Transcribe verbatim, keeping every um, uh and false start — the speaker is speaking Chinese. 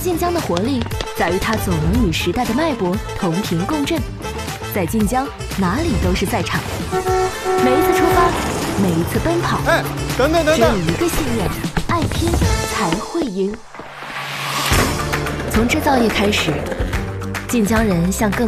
晋江的活力在于它总能与时代的脉搏同频共振。在晋江，哪里都是赛场。每一次出发，每一次奔跑， 哎，等等等等， 只有一个信念：爱拼才会赢。从制造业开始，晋江人向更